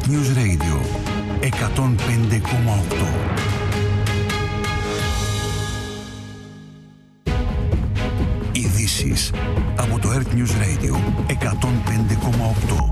News Radio 105,8. Ειδήσεις από το Earth News Radio 105,8.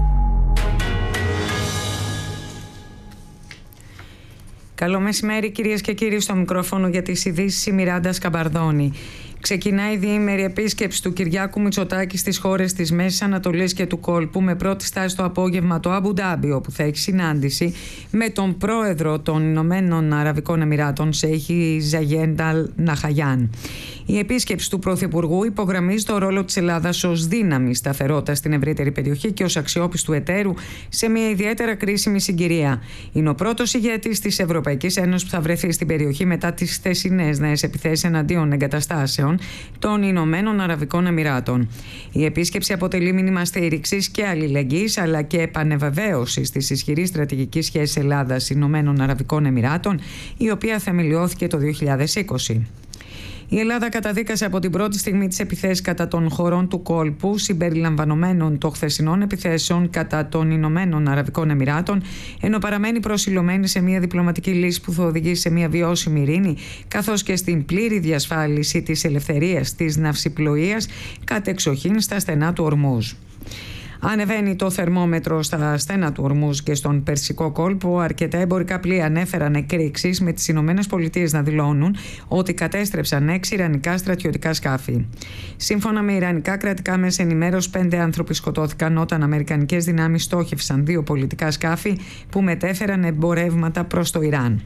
Καλό μεσημέρι κυρίες και κύριοι, στο μικρόφωνο για τις ειδήσεις η Μιράντα Σκαμπαρδόνη. Ξεκινάει η διήμερη επίσκεψη του Κυριάκου Μητσοτάκη στις χώρες της Μέσης Ανατολής και του Κόλπου, με πρώτη στάση το απόγευμα το Αμπου Ντάμπι, όπου θα έχει συνάντηση με τον πρόεδρο των Ηνωμένων Αραβικών Εμιράτων, Σέιχη Ζαγέντ Αλ Ναχαγιάν. Η επίσκεψη του Πρωθυπουργού υπογραμμίζει το ρόλο της Ελλάδας ως δύναμη σταθερότητας στην ευρύτερη περιοχή και ως αξιόπιστου εταίρου σε μια ιδιαίτερα κρίσιμη συγκυρία. Είναι ο πρώτος ηγέτης της Ευρωπαϊκής Ένωσης που θα βρεθεί στην περιοχή μετά τις χθεσινές νέες επιθέσεις εναντίον εγκαταστάσεων των Ηνωμένων Αραβικών Εμιράτων. Η επίσκεψη αποτελεί μήνυμα στήριξης και αλληλεγγύης, αλλά και επανεβεβαίωσης της ισχυρής στρατηγικής σχέσης Ελλάδας-Ηνωμένων Αραβικών Εμιράτων, η οποία θεμελιώθηκε το 2020. Η Ελλάδα καταδίκασε από την πρώτη στιγμή τις επιθέσεις κατά των χωρών του κόλπου, συμπεριλαμβανομένων των χθεσινών επιθέσεων κατά των Ηνωμένων Αραβικών Εμιράτων, ενώ παραμένει προσιλωμένη σε μια διπλωματική λύση που θα οδηγήσει σε μια βιώσιμη ειρήνη, καθώς και στην πλήρη διασφάλιση της ελευθερίας της ναυσιπλοείας κατεξοχήν στα στενά του Ορμούζ. Ανεβαίνει το θερμόμετρο στα στένα του Ορμούζ και στον Περσικό κόλπο. Αρκετά εμπορικά πλοία ανέφεραν εκρήξεις, με τις Ηνωμένες Πολιτείες να δηλώνουν ότι κατέστρεψαν 6 ιρανικά στρατιωτικά σκάφη. Σύμφωνα με ιρανικά κρατικά μέσα ενημέρωση, 5 άνθρωποι σκοτώθηκαν όταν αμερικανικές δυνάμεις στόχευσαν 2 πολιτικά σκάφη που μετέφεραν εμπορεύματα προς το Ιράν.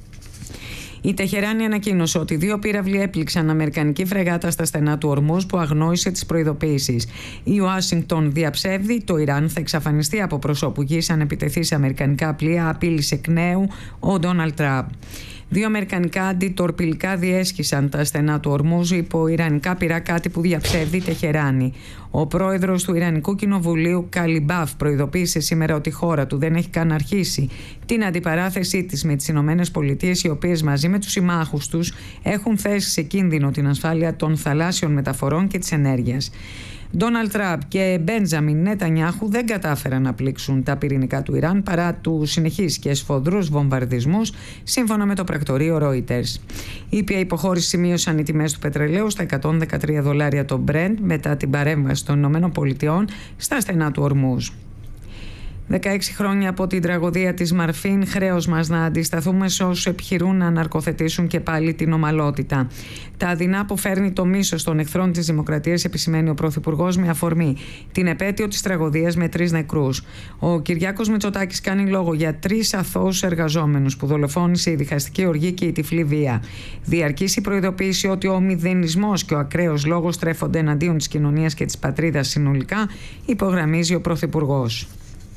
Η Τεχεράνη ανακοίνωσε ότι 2 πύραυλοι έπληξαν αμερικανική φρεγάτα στα στενά του Ορμούζ, που αγνόησε τις προειδοποιήσεις. Η Ουάσιγκτον διαψεύδει, το Ιράν θα εξαφανιστεί από προσώπου γης αν επιτεθεί σε αμερικανικά πλοία, απείλησε εκ νέου ο Ντόναλντ Τραμπ. 2 αμερικανικά αντιτορπιλικά διέσχισαν τα στενά του Ορμούζ υπό ιρανικά πυρά, κάτι που διαψεύδει η Τεχεράνη. Ο πρόεδρος του Ιρανικού Κοινοβουλίου, Καλιμπάφ, προειδοποίησε σήμερα ότι η χώρα του δεν έχει καν αρχίσει την αντιπαράθεσή της με τις Ηνωμένες Πολιτείες, οι οποίες μαζί με τους συμμάχους τους έχουν θέσει σε κίνδυνο την ασφάλεια των θαλάσσιων μεταφορών και της ενέργειας. Ντόναλντ Τραμπ και Μπέντζαμιν Νετανιάχου δεν κατάφεραν να πλήξουν τα πυρηνικά του Ιράν παρά τους συνεχείς και σφοδρούς βομβαρδισμούς, σύμφωνα με το πρακτορείο Reuters. Ήπια υποχώρηση σημείωσαν οι τιμές του πετρελαίου στα $113 το Brent μετά την παρέμβαση των ΗΠΑ στα στενά του Ορμούζ. 16 χρόνια από την τραγωδία της Μαρφίν, χρέος μας να αντισταθούμε σε όσους επιχειρούν να αναρκοθετήσουν και πάλι την ομαλότητα. Τα δεινά που φέρνει το μίσος των εχθρών της δημοκρατίας, επισημαίνει ο Πρωθυπουργός με αφορμή την επέτειο της τραγωδίας με 3 νεκρούς. Ο Κυριάκος Μητσοτάκης κάνει λόγο για 3 αθώους εργαζόμενους που δολοφόνησε η διχαστική οργή και η τυφλή βία. Διαρκής η προειδοποίηση ότι ο μηδενισμός και ο ακραίος λόγος τρέφονται εναντίον της κοινωνίας και της πατρίδας συνολικά, υπογραμμίζει ο Πρωθυπουργός.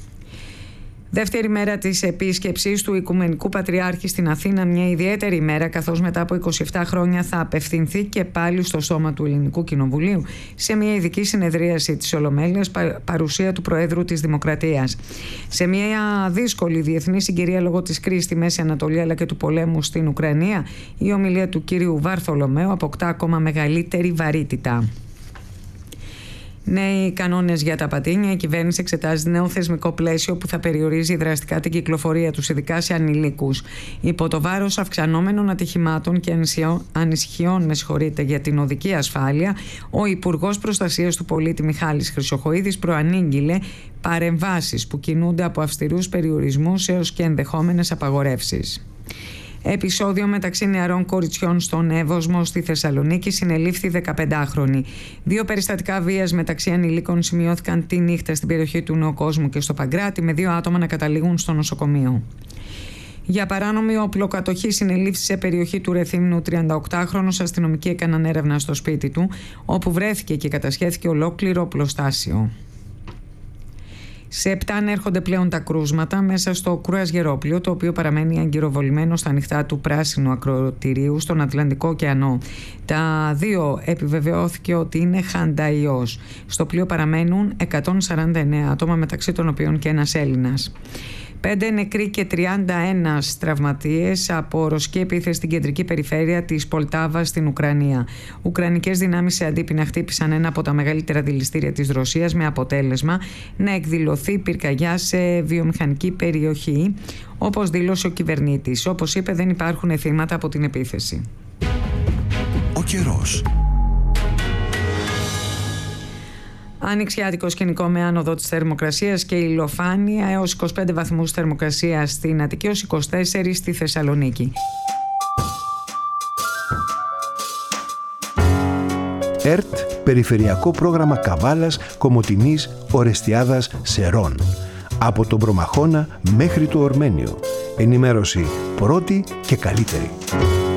Δεύτερη μέρα της επίσκεψης του Οικουμενικού Πατριάρχη στην Αθήνα, μια ιδιαίτερη ημέρα, καθώς μετά από 27 χρόνια θα απευθυνθεί και πάλι στο σώμα του Ελληνικού Κοινοβουλίου σε μια ειδική συνεδρίαση της Ολομέλειας, παρουσία του Προέδρου της Δημοκρατίας. Σε μια δύσκολη διεθνή συγκυρία λόγω της κρίσης στη Μέση Ανατολή αλλά και του πολέμου στην Ουκρανία, η ομιλία του κύριου Βαρθολομαίου αποκτά ακόμα μεγαλύτερη βαρύτητα. Νέοι κανόνες για τα πατίνια. Η κυβέρνηση εξετάζει νέο θεσμικό πλαίσιο που θα περιορίζει δραστικά την κυκλοφορία τους, ειδικά σε ανηλίκους. Υπό το βάρος αυξανόμενων ατυχημάτων και ανησυχιών για την οδική ασφάλεια, ο Υπουργός Προστασίας του Πολίτη Μιχάλης Χρυσοχοΐδης προανήγγειλε παρεμβάσεις που κινούνται από αυστηρούς περιορισμούς έως και ενδεχόμενες απαγορεύσεις. Επεισόδιο μεταξύ νεαρών κοριτσιών στον Εύωσμο στη Θεσσαλονίκη, συνελήφθη 15χρονη. 2 περιστατικά βίας μεταξύ ανηλίκων σημειώθηκαν τη νύχτα στην περιοχή του Νεοκόσμου και στο Παγκράτη, με 2 άτομα να καταλήγουν στο νοσοκομείο. Για παράνομη οπλοκατοχή συνελήφθη σε περιοχή του Ρεθύμνου 38χρονος. Αστυνομικοί έκαναν έρευνα στο σπίτι του, όπου βρέθηκε και κατασχέθηκε ολόκληρο οπλοστάσιο. Σε 7 ανέρχονται πλέον τα κρούσματα μέσα στο κρουαζιερόπλοιο, το οποίο παραμένει αγκυροβολημένο στα ανοιχτά του πράσινου ακροτηρίου στον Ατλαντικό ωκεανό. Τα 2 επιβεβαιώθηκε ότι είναι χανταϊός. Στο πλοίο παραμένουν 149 άτομα, μεταξύ των οποίων και ένας Έλληνας. 5 νεκροί και 31 τραυματίες από ρωσική επίθεση στην κεντρική περιφέρεια της Πολτάβας στην Ουκρανία. Ουκρανικές δυνάμεις σε αντίπεινα χτύπησαν ένα από τα μεγαλύτερα δηληστήρια της Ρωσίας, με αποτέλεσμα να εκδηλωθεί πυρκαγιά σε βιομηχανική περιοχή, όπως δήλωσε ο κυβερνήτης. Όπως είπε, δεν υπάρχουν θύματα από την επίθεση. Ο καιρός. Ανοιξιάτικο σκηνικό με άνοδο της θερμοκρασίας και ηλιοφάνεια, έως 25 βαθμούς θερμοκρασία στην Αττική, έως 24 στη Θεσσαλονίκη. ΕΡΤ, Περιφερειακό Πρόγραμμα Καβάλας, Κομοτηνής, Ορεστιάδας, Σερών. Από τον Προμαχώνα μέχρι το Ορμένιο. Ενημέρωση πρώτη και καλύτερη.